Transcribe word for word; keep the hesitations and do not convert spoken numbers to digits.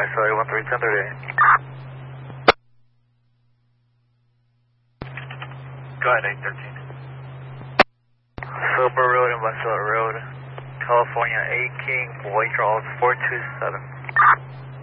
sorry, one three, ten thirty-eight. Go ahead, eight thirteen. Silver Road and Westfield Road, California, eight King, White Charles, four two seven.